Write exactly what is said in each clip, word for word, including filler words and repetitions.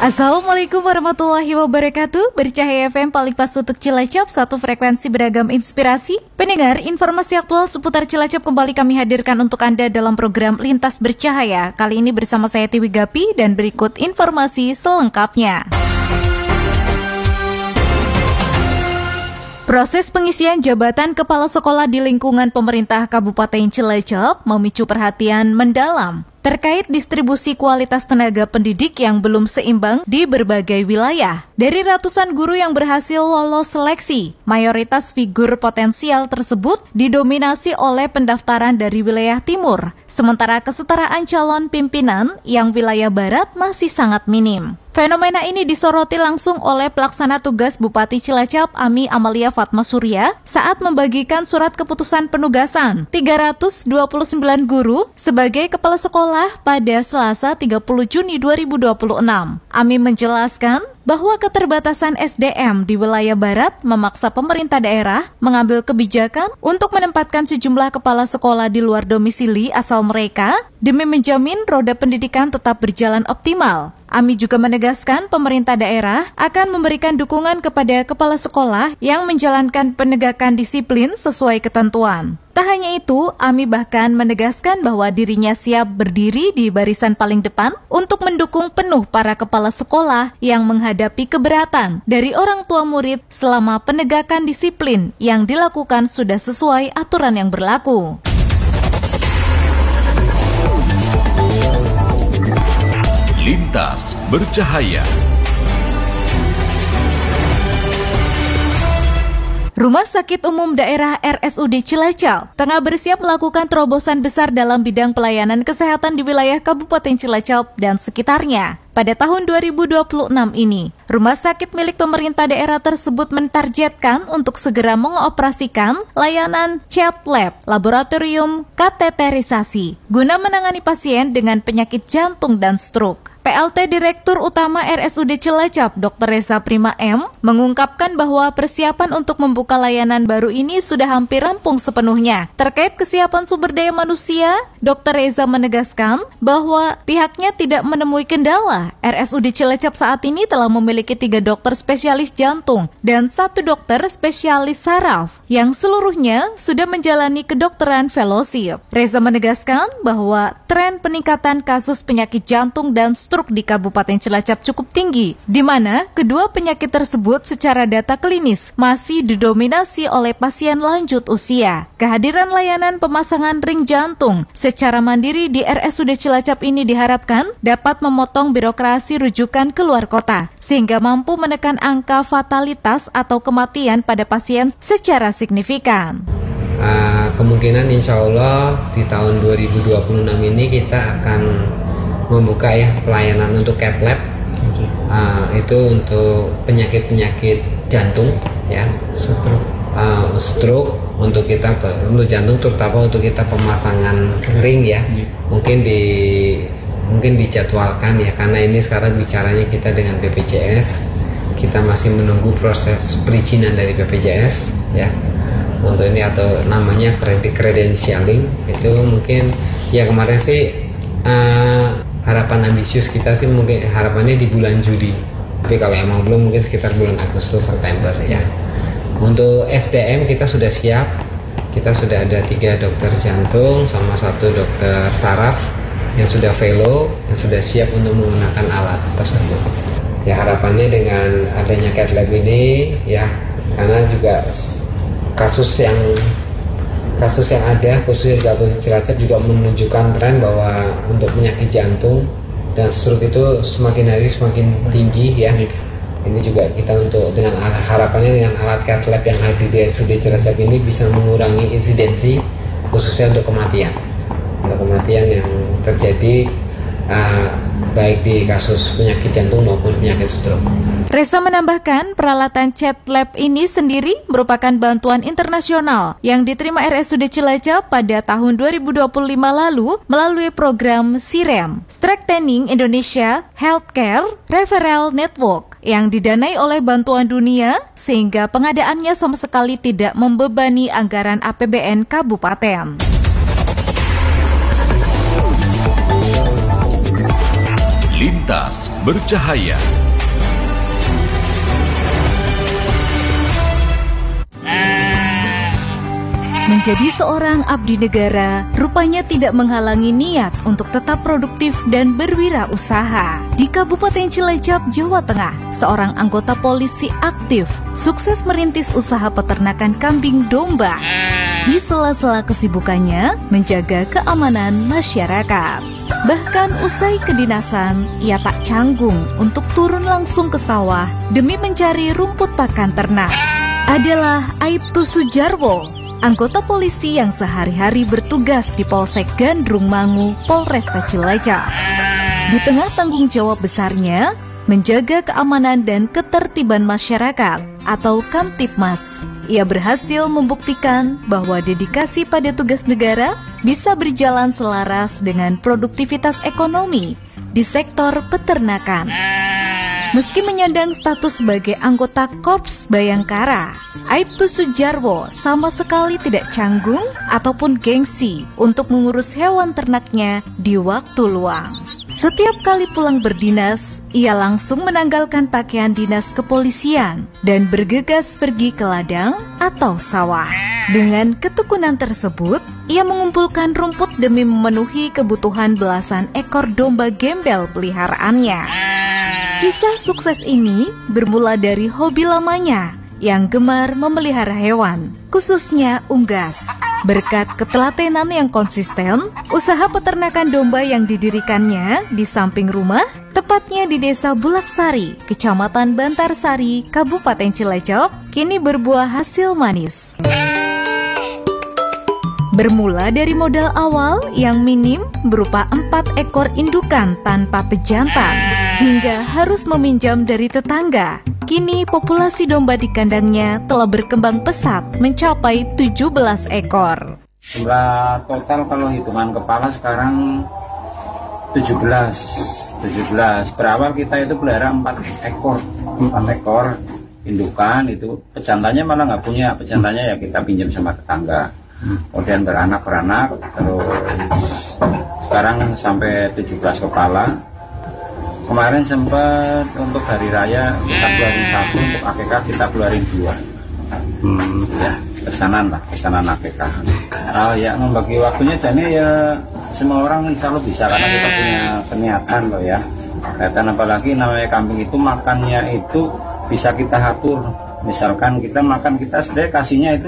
Assalamualaikum warahmatullahi wabarakatuh. Bercahaya F M paling pas untuk Cilacap, satu frekuensi beragam inspirasi. Pendengar, informasi aktual seputar Cilacap kembali kami hadirkan untuk Anda dalam program Lintas Bercahaya. Kali ini bersama saya Tiwi Gapi dan berikut informasi selengkapnya. Proses pengisian jabatan kepala sekolah di lingkungan pemerintah Kabupaten Cilacap memicu perhatian mendalam terkait distribusi kualitas tenaga pendidik yang belum seimbang di berbagai wilayah. Dari ratusan guru yang berhasil lolos seleksi, mayoritas figur potensial tersebut didominasi oleh pendaftaran dari wilayah timur, sementara kesetaraan calon pimpinan yang wilayah barat masih sangat minim. Fenomena ini disoroti langsung oleh pelaksana tugas Bupati Cilacap Ami Amalia Fatma Surya saat membagikan surat keputusan penugasan tiga ratus dua puluh sembilan guru sebagai kepala sekolah pada Selasa tiga puluh Juni dua ribu dua puluh enam. Ami menjelaskan bahwa keterbatasan S D M di wilayah barat memaksa pemerintah daerah mengambil kebijakan untuk menempatkan sejumlah kepala sekolah di luar domisili asal mereka demi menjamin roda pendidikan tetap berjalan optimal. Ami juga menegaskan pemerintah daerah akan memberikan dukungan kepada kepala sekolah yang menjalankan penegakan disiplin sesuai ketentuan. Tak hanya itu, Ami bahkan menegaskan bahwa dirinya siap berdiri di barisan paling depan untuk mendukung penuh para kepala sekolah yang menghadapi keberatan dari orang tua murid selama penegakan disiplin yang dilakukan sudah sesuai aturan yang berlaku. Lintas Bercahaya. Rumah Sakit Umum Daerah R S U D Cilacap tengah bersiap melakukan terobosan besar dalam bidang pelayanan kesehatan di wilayah Kabupaten Cilacap dan sekitarnya. Pada tahun dua ribu dua puluh enam ini, rumah sakit milik pemerintah daerah tersebut mentargetkan untuk segera mengoperasikan layanan cath lab, laboratorium kateterisasi, guna menangani pasien dengan penyakit jantung dan stroke. P L T Direktur Utama R S U D Cilacap, Dokter Reza Prima M, mengungkapkan bahwa persiapan untuk membuka layanan baru ini sudah hampir rampung sepenuhnya. Terkait kesiapan sumber daya manusia, Dokter Reza menegaskan bahwa pihaknya tidak menemui kendala. R S U D Cilacap saat ini telah memiliki tiga dokter spesialis jantung dan satu dokter spesialis saraf yang seluruhnya sudah menjalani kedokteran fellowship. Reza menegaskan bahwa tren peningkatan kasus penyakit jantung dan stroke di Kabupaten Cilacap cukup tinggi, di mana kedua penyakit tersebut secara data klinis masih didominasi oleh pasien lanjut usia. Kehadiran layanan pemasangan ring jantung secara mandiri di R S U D Cilacap ini diharapkan dapat memotong birokrasi rujukan ke luar kota, sehingga mampu menekan angka fatalitas atau kematian pada pasien secara signifikan. Uh, kemungkinan insya Allah di tahun dua ribu dua puluh enam ini kita akan membuka ya pelayanan untuk cath lab, uh, itu untuk penyakit-penyakit jantung ya, stroke, uh, stroke untuk kita untuk jantung, terutama untuk kita pemasangan ring ya, mungkin di mungkin dijadwalkan ya, karena ini sekarang bicaranya kita dengan B P J S, kita masih menunggu proses perizinan dari B P J S ya untuk ini, atau namanya credentialing. Itu mungkin ya kemarin sih uh, harapan ambisius kita sih mungkin harapannya di bulan Juli, tapi kalau emang belum mungkin sekitar bulan Agustus September ya. Untuk S D M kita sudah siap, kita sudah ada tiga dokter jantung sama satu dokter saraf yang sudah fellow, yang sudah siap untuk menggunakan alat tersebut. Ya harapannya dengan adanya cath lab ini ya, karena juga kasus yang Kasus yang ada khususnya di Kabupaten Cilacap juga menunjukkan tren bahwa untuk penyakit jantung dan stroke itu semakin hari semakin tinggi ya. Ini juga kita untuk dengan harapannya dengan alat cath lab yang hadir di R S U D Cilacap ini bisa mengurangi insidensi khususnya untuk kematian, untuk kematian yang terjadi uh, baik di kasus penyakit jantung maupun penyakit stroke. Reza menambahkan peralatan cath lab ini sendiri merupakan bantuan internasional yang diterima R S U D Cilacap pada tahun dua ribu dua puluh lima lalu melalui program S I R E M, Strengthening Indonesia Healthcare Referral Network, yang didanai oleh bantuan dunia sehingga pengadaannya sama sekali tidak membebani anggaran A P B N kabupaten. Lintas Bercahaya. Menjadi seorang abdi negara rupanya tidak menghalangi niat untuk tetap produktif dan berwirausaha. Di Kabupaten Cilacap, Jawa Tengah, seorang anggota polisi aktif sukses merintis usaha peternakan kambing domba. Di sela-sela kesibukannya menjaga keamanan masyarakat. Bahkan usai kedinasan, ia tak canggung untuk turun langsung ke sawah demi mencari rumput pakan ternak. Adalah Aibtu Sujarwo, anggota polisi yang sehari-hari bertugas di Polsek Gandrung Mangu, Polresta Cilacap. Di tengah tanggung jawab besarnya, menjaga keamanan dan ketertiban masyarakat atau Kamtibmas, ia berhasil membuktikan bahwa dedikasi pada tugas negara bisa berjalan selaras dengan produktivitas ekonomi di sektor peternakan. Meski menyandang status sebagai anggota Korps Bayangkara, Aibtu Sujarwo sama sekali tidak canggung ataupun gengsi untuk mengurus hewan ternaknya di waktu luang. Setiap kali pulang berdinas, ia langsung menanggalkan pakaian dinas kepolisian dan bergegas pergi ke ladang atau sawah. Dengan ketekunan tersebut, ia mengumpulkan rumput demi memenuhi kebutuhan belasan ekor domba gembel peliharaannya. Kisah sukses ini bermula dari hobi lamanya yang gemar memelihara hewan, khususnya unggas. Berkat ketelatenan yang konsisten, usaha peternakan domba yang didirikannya di samping rumah, tepatnya di Desa Bulaksari, Kecamatan Bantarsari, Kabupaten Cilacap, kini berbuah hasil manis. Bermula dari modal awal yang minim berupa empat ekor indukan tanpa pejantan, hingga harus meminjam dari tetangga. Kini populasi domba di kandangnya telah berkembang pesat mencapai tujuh belas ekor. Jumlah total kalau hitungan kepala sekarang tujuh belas. tujuh belas. Berawal kita itu pelihara empat ekor. empat ekor indukan itu. Pejantannya malah nggak punya. Pejantannya ya kita pinjam sama tetangga. Kemudian beranak-beranak, terus sekarang sampai tujuh belas kepala. Kemarin sempat untuk hari raya kita keluarin satu, untuk akikah kita keluarin dua. Hmm, ya pesanan lah, pesanan akikah. Oh ya, membagi waktunya jadi ya semua orang insya Allah bisa karena kita punya peniatan loh ya. Dan apalagi namanya kambing itu makannya itu bisa kita atur. Misalkan kita makan, kita sebenarnya kasihnya itu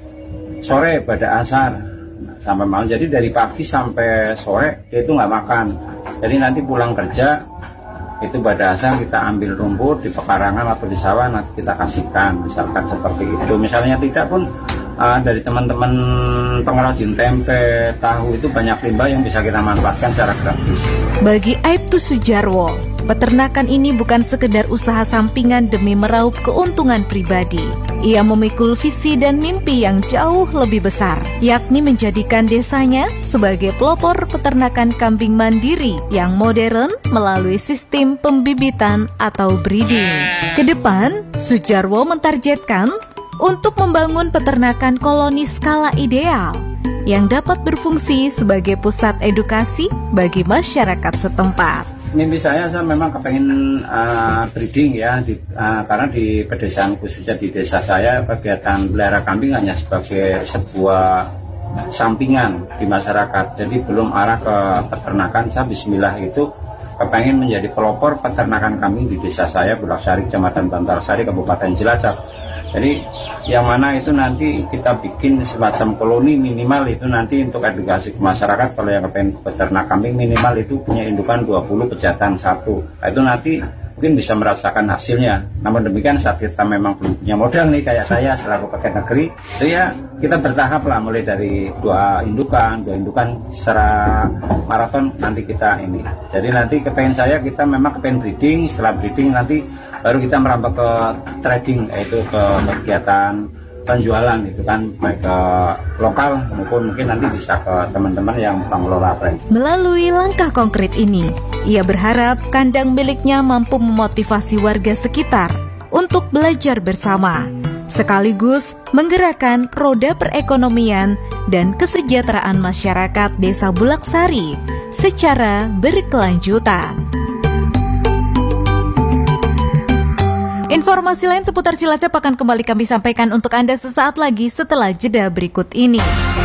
sore pada asar sampai malam, jadi dari pagi sampai sore dia itu nggak makan. Jadi nanti pulang kerja itu pada asar kita ambil rumput di pekarangan atau di sawah, nanti kita kasihkan, misalkan seperti itu. Misalnya tidak pun uh, dari teman-teman pengrajin tempe, tahu itu banyak limbah yang bisa kita manfaatkan secara gratis. Bagi Aibtu Sujarwo, peternakan ini bukan sekedar usaha sampingan demi meraup keuntungan pribadi. Ia memikul visi dan mimpi yang jauh lebih besar, yakni menjadikan desanya sebagai pelopor peternakan kambing mandiri yang modern melalui sistem pembibitan atau breeding. Kedepan, Sujarwo mentargetkan untuk membangun peternakan koloni skala ideal yang dapat berfungsi sebagai pusat edukasi bagi masyarakat setempat. Mimpi saya, saya memang kepengen uh, breeding ya, di, uh, karena di pedesaan khususnya di desa saya kegiatan pelihara kambing hanya sebagai sebuah sampingan di masyarakat. Jadi belum arah ke peternakan. Saya bismillah itu kepengen menjadi pelopor peternakan kambing di desa saya, Bulaksari, Kecamatan Bantarsari, Kabupaten Cilacap. Jadi yang mana itu nanti kita bikin semacam koloni minimal itu nanti untuk edukasi ke masyarakat. Kalau yang kepengen peternak kambing minimal itu punya indukan dua puluh, pejantan satu. Nah, itu nanti mungkin bisa merasakan hasilnya. Namun demikian saat kita memang belum punya modal nih kayak saya selaku pegawai negeri, itu ya kita bertahap lah, mulai dari dua indukan, dua indukan secara maraton nanti kita ini. Jadi nanti kepengen saya kita memang kepengen breeding, setelah breeding nanti baru kita merambah ke trading, yaitu ke kegiatan penjualan itu kan, baik ke lokal maupun mungkin nanti bisa ke teman-teman yang pengelola franchise. Melalui langkah konkret ini, ia berharap kandang miliknya mampu memotivasi warga sekitar untuk belajar bersama, sekaligus menggerakkan roda perekonomian dan kesejahteraan masyarakat Desa Bulaksari secara berkelanjutan. Informasi lain seputar Cilacap akan kembali kami sampaikan untuk Anda sesaat lagi setelah jeda berikut ini.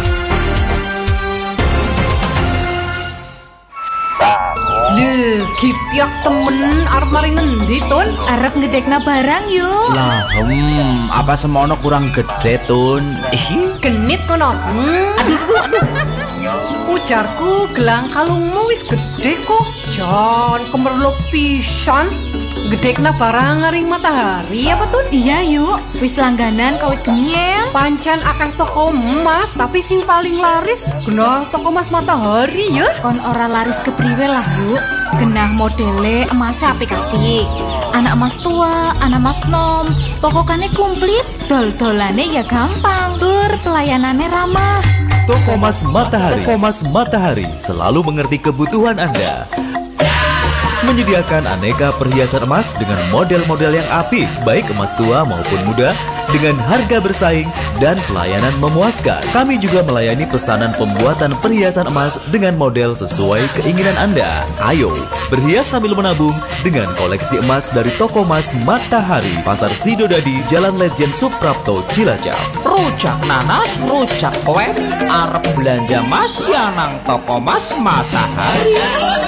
Leh, kipyak temen arep mari ngendi Tun? Arep ngedekna barang yuk. Lah, hmm, apa semono kurang gede Tun? Ih, Genit kono. Hmm, aduh, aduh. Ujarku gelang kalungmu wis gede kok. Jan kemerlok pisan. Gedekna barang ngaring matahari apa Tun? Iya yuk, wis langganan kawit geniel. Pancen akeh toko emas, tapi sing paling laris genah toko emas matahari ya. Kon ora laris kepriwe lah yuk. Genah modele emasnya apik-apik. Anak emas tua, anak emas nom. Pokoknya komplit, dol-dolane ya gampang. Tur pelayanannya ramah. Toko Emas Matahari. Toko Emas Matahari selalu mengerti kebutuhan Anda. Menyediakan aneka perhiasan emas dengan model-model yang apik, baik emas tua maupun muda, dengan harga bersaing dan pelayanan memuaskan. Kami juga melayani pesanan pembuatan perhiasan emas dengan model sesuai keinginan Anda. Ayo, berhias sambil menabung dengan koleksi emas dari Toko Emas Matahari, Pasar Sidodadi, Jalan Lejen Suprapto, Cilacap. rujak nanas, rujak kue, arep belanja mas ya nang Toko Emas Matahari.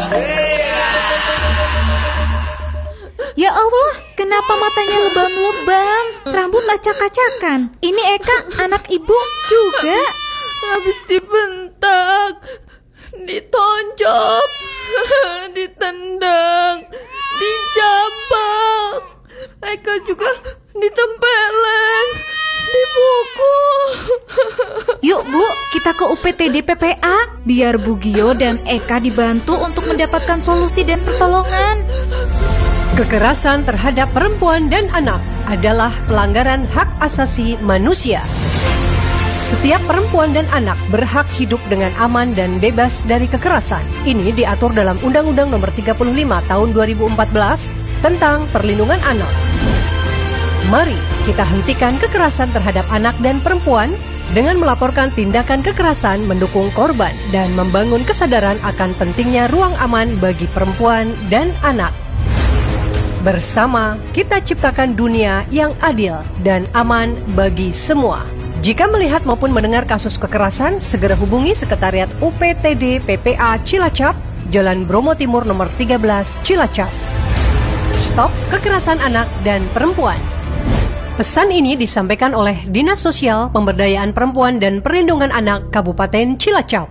Ya Allah, kenapa matanya lebam-lebam? Rambut acak-acakan. Ini Eka, anak ibu juga. Habis dibentak, ditonjok, ditendang, dijambak. Eka juga ditempeleng, dipukul. Yuk Bu, kita ke U P T D P P A biar Bu Gio dan Eka dibantu untuk mendapatkan solusi dan pertolongan. Kekerasan terhadap perempuan dan anak adalah pelanggaran hak asasi manusia. Setiap perempuan dan anak berhak hidup dengan aman dan bebas dari kekerasan. Ini diatur dalam Undang-Undang Nomor tiga puluh lima Tahun dua ribu empat belas tentang Perlindungan Anak. Mari kita hentikan kekerasan terhadap anak dan perempuan dengan melaporkan tindakan kekerasan, mendukung korban, dan membangun kesadaran akan pentingnya ruang aman bagi perempuan dan anak. Bersama kita ciptakan dunia yang adil dan aman bagi semua. Jika melihat maupun mendengar kasus kekerasan, segera hubungi Sekretariat U P T D P P A Cilacap, Jalan Bromo Timur nomor tiga belas Cilacap. Stop kekerasan anak dan perempuan. Pesan ini disampaikan oleh Dinas Sosial, Pemberdayaan Perempuan dan Perlindungan Anak Kabupaten Cilacap.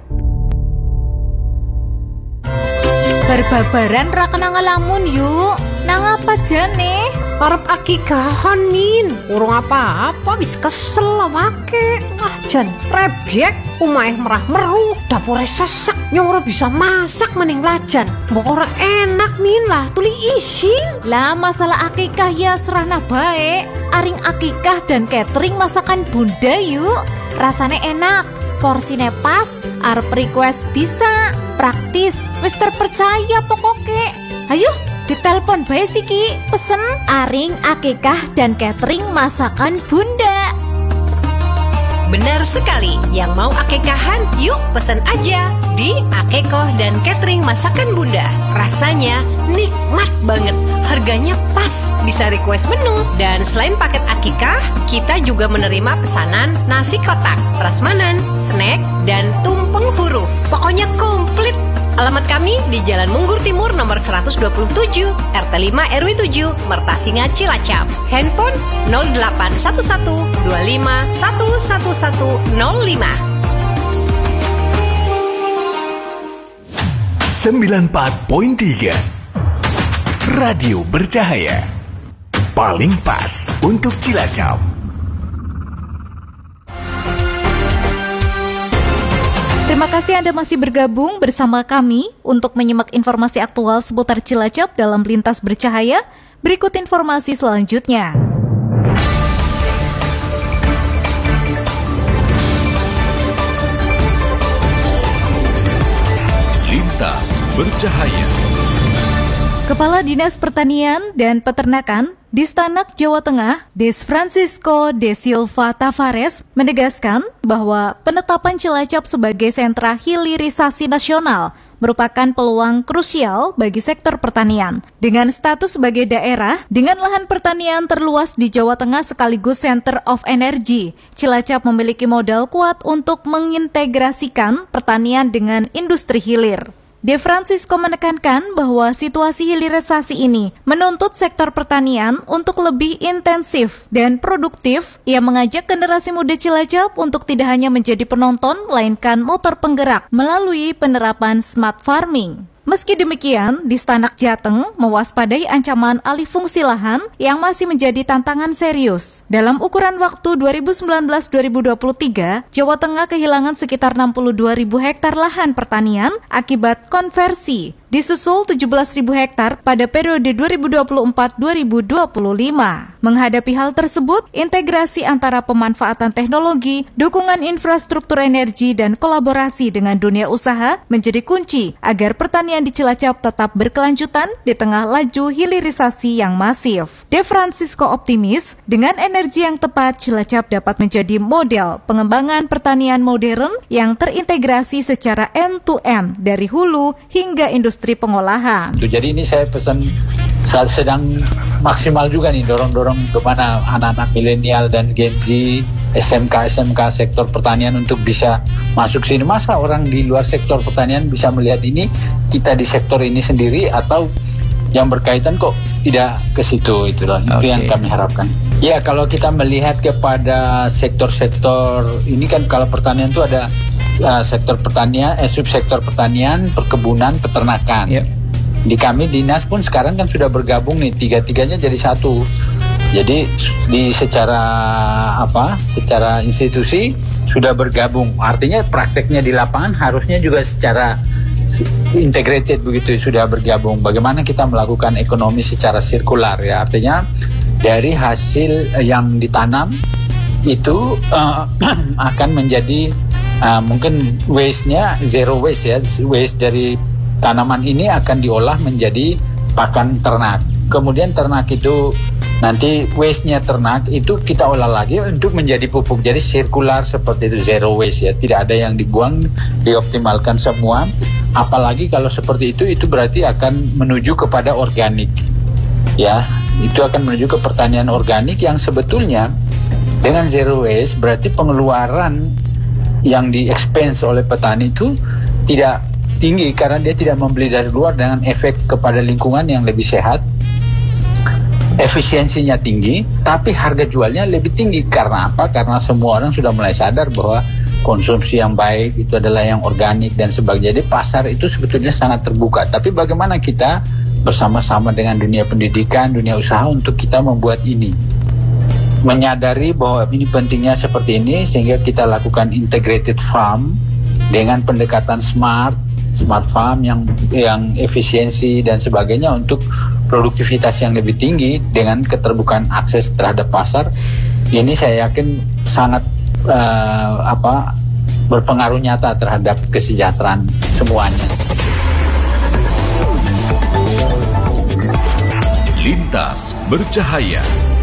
Berbabaran ra kena ngelamun yuk. Nang apa jane? Arep akikahan min, urung apa-apa wis kesel make. Wah jan rebyek, umahe merah meru, dapure sesek, nyoro bisa masak mending lajan. Mbok ora enak min lah, tuli isin. Lah masalah akikah ya serana bae. Aring akikah dan catering masakan bunda yuk. Rasane enak, porsine pas, arep request bisa, praktis, wis terpercaya pokoknya. Ayo ditelepon bae siki, pesen aring akikah dan catering masakan bunda. Benar sekali, yang mau akikahan yuk pesen aja di Akekoh dan Catering Masakan Bunda. Rasanya nikmat banget, harganya pas, bisa request menu. Dan selain paket akikah, kita juga menerima pesanan nasi kotak, prasmanan, snack, dan tumpeng huruf. Pokoknya komplit. Alamat kami di Jalan Munggur Timur nomor seratus dua puluh tujuh, R T lima R W tujuh, Mertasinga, Cilacap. Handphone nol delapan satu satu dua lima satu satu satu nol lima. sembilan puluh empat koma tiga Radio Bercahaya. Paling pas untuk Cilacap. Terima kasih Anda masih bergabung bersama kami untuk menyimak informasi aktual seputar Cilacap dalam Lintas Bercahaya. Berikut informasi selanjutnya. Lintas Bercahaya. Kepala Dinas Pertanian dan Peternakan Distanak Jawa Tengah, Des Francisco de Silva Tavares, menegaskan bahwa penetapan Cilacap sebagai sentra hilirisasi nasional merupakan peluang krusial bagi sektor pertanian. Dengan status sebagai daerah dengan lahan pertanian terluas di Jawa Tengah sekaligus Center of Energy, Cilacap memiliki modal kuat untuk mengintegrasikan pertanian dengan industri hilir. De Francisco menekankan bahwa situasi hilirisasi ini menuntut sektor pertanian untuk lebih intensif dan produktif. Ia mengajak generasi muda Cilacap untuk tidak hanya menjadi penonton, melainkan motor penggerak melalui penerapan smart farming. Meski demikian, di Stanak Jateng mewaspadai ancaman alih fungsi lahan yang masih menjadi tantangan serius. Dalam ukuran waktu dua ribu sembilan belas sampai dua ribu dua puluh tiga, Jawa Tengah kehilangan sekitar enam puluh dua ribu hektar lahan pertanian akibat konversi, disusul tujuh belas ribu hektar pada periode dua ribu dua puluh empat sampai dua ribu dua puluh lima. Menghadapi hal tersebut, integrasi antara pemanfaatan teknologi, dukungan infrastruktur energi, dan kolaborasi dengan dunia usaha menjadi kunci agar pertanian di Cilacap tetap berkelanjutan di tengah laju hilirisasi yang masif. De Francisco optimis, dengan energi yang tepat, Cilacap dapat menjadi model pengembangan pertanian modern yang terintegrasi secara end-to-end dari hulu hingga industri pengolahan. Jadi ini saya pesan, saat sedang maksimal juga nih dorong-dorong kemana anak-anak milenial dan Gen Z, S M K S M K sektor pertanian untuk bisa masuk sini. Masa orang di luar sektor pertanian bisa melihat ini, kita di sektor ini sendiri, atau yang berkaitan kok tidak ke situ, itulah okay. Itu yang kami harapkan. Ya, kalau kita melihat kepada sektor-sektor ini kan, kalau pertanian itu ada uh, sektor pertanian, eh, subsektor pertanian, perkebunan, peternakan. Yep. Di kami dinas pun sekarang kan sudah bergabung nih, tiga-tiganya jadi satu. Jadi di secara apa? Secara institusi sudah bergabung. Artinya prakteknya di lapangan harusnya juga secara integrated begitu, sudah bergabung. Bagaimana kita melakukan ekonomi secara sirkular ya? Artinya dari hasil yang ditanam itu uh, akan menjadi uh, mungkin waste-nya zero waste ya. Waste dari tanaman ini akan diolah menjadi pakan ternak. Kemudian ternak itu nanti waste-nya ternak itu kita olah lagi untuk menjadi pupuk. Jadi sirkular seperti itu, zero waste ya. Tidak ada yang dibuang, dioptimalkan semua. Apalagi kalau seperti itu, itu berarti akan menuju kepada organik. Ya, itu akan menuju ke pertanian organik yang sebetulnya dengan zero waste berarti pengeluaran yang di-expense oleh petani itu tidak tinggi karena dia tidak membeli dari luar, dengan efek kepada lingkungan yang lebih sehat. Efisiensinya tinggi, tapi harga jualnya lebih tinggi. Karena apa? Karena semua orang sudah mulai sadar bahwa konsumsi yang baik itu adalah yang organik dan sebagainya. Jadi pasar itu sebetulnya sangat terbuka. Tapi bagaimana kita bersama-sama dengan dunia pendidikan, dunia usaha untuk kita membuat ini, menyadari bahwa ini pentingnya seperti ini, sehingga kita lakukan integrated farm dengan pendekatan smart, smart farm yang yang efisiensi dan sebagainya untuk produktivitas yang lebih tinggi dengan keterbukaan akses terhadap pasar. Ini saya yakin sangat uh, apa berpengaruh nyata terhadap kesejahteraan semuanya. Lintas bercahaya.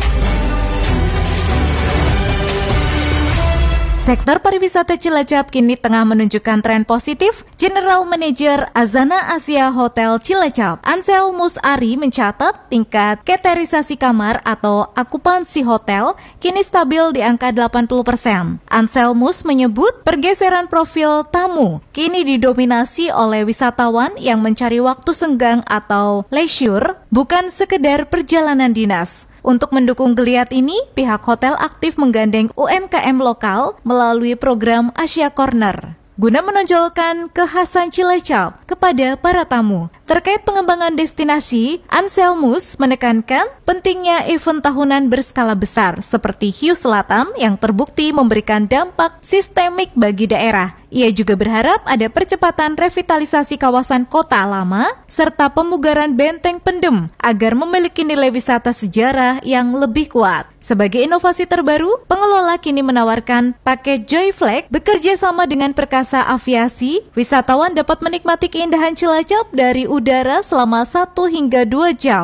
Sektor pariwisata Cilacap kini tengah menunjukkan tren positif. General Manager Azana Asia Hotel Cilacap, Ansel Musari, mencatat tingkat keterisasi kamar atau akupansi hotel kini stabil di angka delapan puluh persen. Ansel Mus menyebut pergeseran profil tamu kini didominasi oleh wisatawan yang mencari waktu senggang atau leisure, bukan sekedar perjalanan dinas. Untuk mendukung geliat ini, pihak hotel aktif menggandeng U M K M lokal melalui program Asia Corner guna menonjolkan kekhasan Cilacap kepada para tamu. Terkait pengembangan destinasi, Ansel Mus menekankan pentingnya event tahunan berskala besar seperti Hiu Selatan yang terbukti memberikan dampak sistemik bagi daerah. Ia juga berharap ada percepatan revitalisasi kawasan kota lama serta pemugaran benteng Pendem agar memiliki nilai wisata sejarah yang lebih kuat. Sebagai inovasi terbaru, pengelola kini menawarkan paket Joy Flag bekerja sama dengan Perkasa Aviasi. Wisatawan dapat menikmati keindahan Cilacap dari udara selama satu hingga dua jam.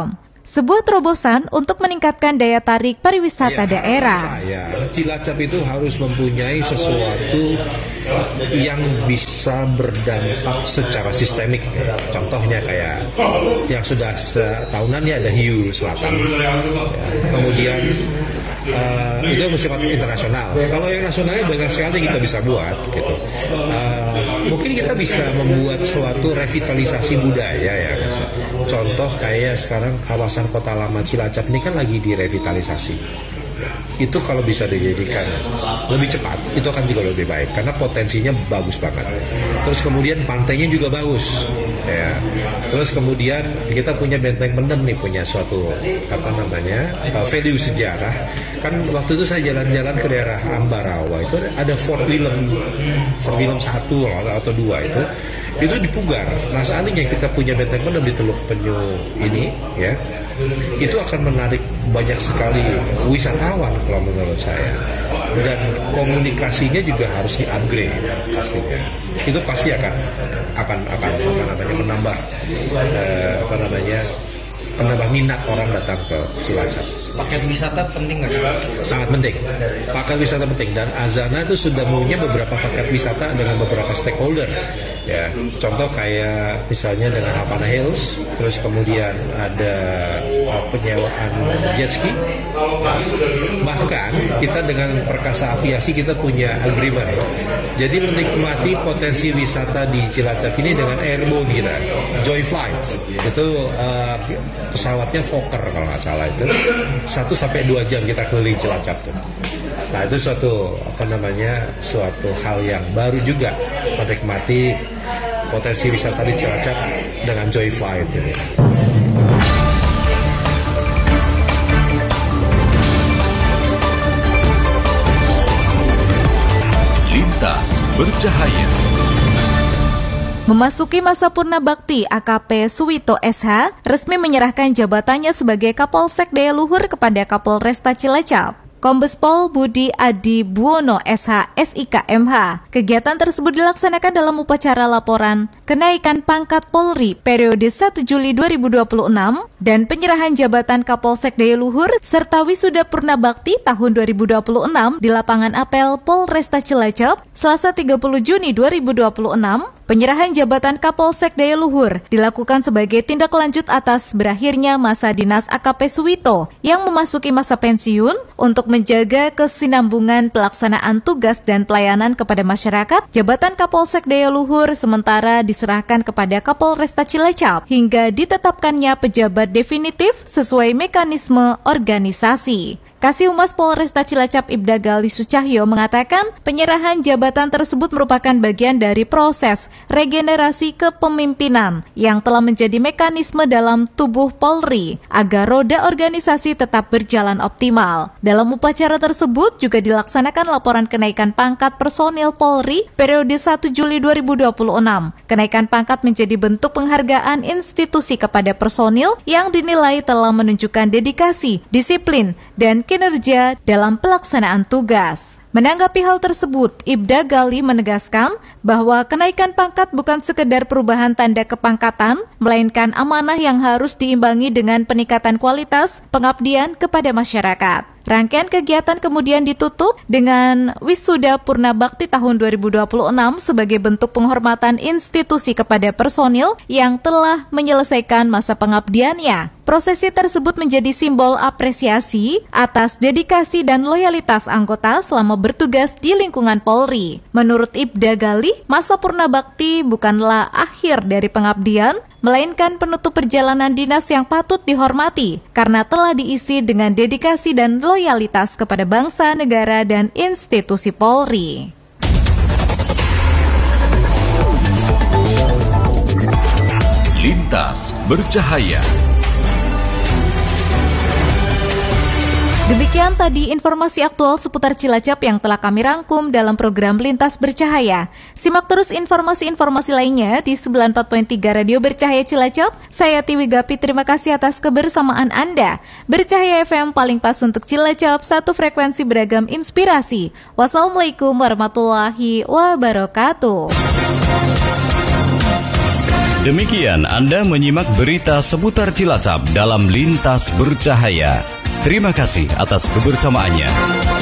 sebuah terobosan untuk meningkatkan daya tarik pariwisata ya, daerah. Saya, Cilacap itu harus mempunyai sesuatu yang bisa berdampak secara sistemik. Contohnya kayak yang sudah setahunan ya ada Hiu Selatan. Ya, kemudian uh, itu bersifat internasional. Kalau yang nasionalnya banyak sekali kita bisa buat gitu. Uh, mungkin kita bisa membuat suatu revitalisasi budaya ya. Contoh kayak sekarang kawasan Kota Lama Cilacap ini kan lagi direvitalisasi. Itu kalau bisa dijadikan lebih cepat, itu akan juga lebih baik karena potensinya bagus banget. Terus kemudian pantainya juga bagus, ya. Terus kemudian kita punya Benteng Pendem nih, punya suatu apa namanya uh, value sejarah. Kan waktu itu saya jalan-jalan ke daerah Ambarawa itu ada Fort Willem, Fort Willem satu atau dua itu. Itu dipugar. Nah seandainya kita punya Benteng Pendem di Teluk Penyu ini, ya, itu akan menarik banyak sekali wisatawan kalau menurut saya. Dan komunikasinya juga harus di-upgrade pastinya. Itu pasti akan akan akan apa namanya menambah eh, apa namanya menambah minat orang datang ke Cilacap. Paket wisata penting nggak sih? Sangat penting. Paket wisata penting dan Azana itu sudah punya beberapa paket wisata dengan beberapa stakeholder. Ya, contoh kayak misalnya dengan Havana Hills, terus kemudian ada uh, penyewaan jet ski. Bahkan kita dengan Perkasa Aviasi kita punya agreement. Jadi menikmati potensi wisata di Cilacap ini dengan airborne kita, Joy Flight. Itu uh, pesawatnya Fokker kalau nggak salah itu satu sampai dua jam kita keliling Cilacap tuh. Nah itu suatu apa namanya suatu hal yang baru juga menikmati potensi wisata di Cilacap dengan Joy Flight ini. Lintas Bercahaya. Memasuki masa purna bakti, A K P Suwito S H resmi menyerahkan jabatannya sebagai Kapolsek Daya Luhur kepada Kapolresta Cilacap. Kombes Pol Budi Adi Buwono S H S I K M H. Kegiatan tersebut dilaksanakan dalam upacara laporan kenaikan pangkat Polri periode satu Juli dua ribu dua puluh enam dan penyerahan jabatan Kapolsek Daya Luhur serta wisuda purna bakti tahun dua ribu dua puluh enam di lapangan apel Polresta Cilacap Selasa tiga puluh Juni dua ribu dua puluh enam. Penyerahan jabatan Kapolsek Daya Luhur dilakukan sebagai tindak lanjut atas berakhirnya masa dinas A K P Suwito yang memasuki masa pensiun untuk menjaga kesinambungan pelaksanaan tugas dan pelayanan kepada masyarakat. Jabatan Kapolsek Daya Luhur sementara diserahkan kepada Kapolresta Cilacap hingga ditetapkannya pejabat definitif sesuai mekanisme organisasi. Kasih Humas Polresta Cilacap Ibda Gali Sucahyo mengatakan penyerahan jabatan tersebut merupakan bagian dari proses regenerasi kepemimpinan yang telah menjadi mekanisme dalam tubuh Polri agar roda organisasi tetap berjalan optimal. Dalam upacara tersebut juga dilaksanakan laporan kenaikan pangkat personil Polri periode satu Juli dua ribu dua puluh enam. Kenaikan pangkat menjadi bentuk penghargaan institusi kepada personil yang dinilai telah menunjukkan dedikasi, disiplin, dan kinerja dalam pelaksanaan tugas. Menanggapi hal tersebut, Ibda Gali menegaskan bahwa kenaikan pangkat bukan sekedar perubahan tanda kepangkatan, melainkan amanah yang harus diimbangi dengan peningkatan kualitas pengabdian kepada masyarakat. Rangkaian kegiatan kemudian ditutup dengan wisuda purna bakti tahun dua ribu dua puluh enam sebagai bentuk penghormatan institusi kepada personil yang telah menyelesaikan masa pengabdiannya. Prosesi tersebut menjadi simbol apresiasi atas dedikasi dan loyalitas anggota selama bertugas di lingkungan Polri. Menurut Ibda Gali, masa purna bakti bukanlah akhir dari pengabdian, melainkan penutup perjalanan dinas yang patut dihormati karena telah diisi dengan dedikasi dan loyalitas kepada bangsa, negara, dan institusi Polri. Lintas Bercahaya. Demikian tadi informasi aktual seputar Cilacap yang telah kami rangkum dalam program Lintas Bercahaya. Simak terus informasi-informasi lainnya di sembilan puluh empat koma tiga Radio Bercahaya Cilacap. Saya Tiwi Gapi, terima kasih atas kebersamaan Anda. Bercahaya F M paling pas untuk Cilacap, satu frekuensi beragam inspirasi. Wassalamualaikum warahmatullahi wabarakatuh. Demikian Anda menyimak berita seputar Cilacap dalam Lintas Bercahaya. Terima kasih atas kebersamaannya.